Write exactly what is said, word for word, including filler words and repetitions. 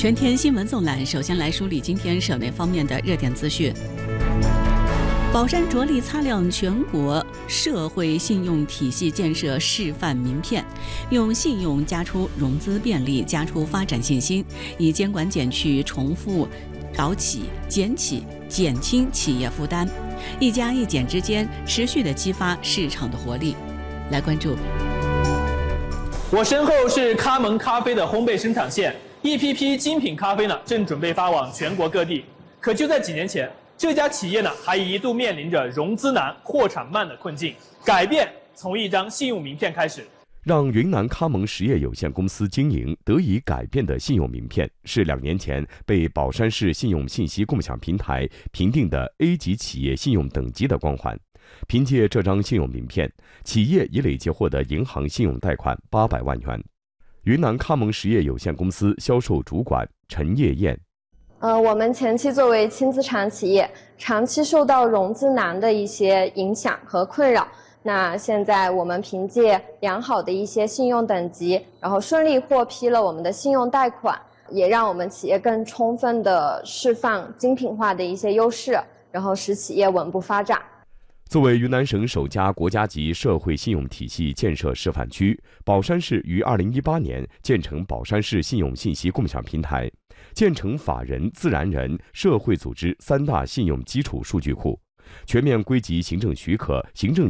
全天新闻纵览，首先来梳理今天省内方面的热点资讯。宝山着力擦亮全国社会信用体系建设示范名片，用信用加出融资便利，加出发展信心，以监管减去重复找企、减企，减轻企业负担，一加一减之间持续的激发市场的活力。来关注。 我身后是咖檬咖啡的烘焙生产线，一批批精品咖啡呢正准备发往全国各地。可就在几年前，这家企业呢还一度面临着融资难、货产慢的困境。改变从一张信用名片开始。 让云南咖檬实业有限公司经营得以改变的信用名片，是两年前被宝山市信用信息共享平台评定的 A 级企业信用等级的光环。凭借这张信用名片，企业已累计获得银行信用贷款八百万元。云南咖檬实业有限公司销售主管陈叶燕。 呃，我们前期作为轻资产企业，长期受到融资难的一些影响和困扰。那现在我们凭借良好的一些信用等级，然后顺利获批了我们的信用贷款，也让我们企业更充分的释放精品化的一些优势，然后使企业稳步发展。 作为云南省首家国家级社会信用体系建设示范区，宝山市于二零一八年建成宝山市信用信息共享平台，建成法人、自然人、社会组织三大信用基础数据库，全面归集行政许可、行政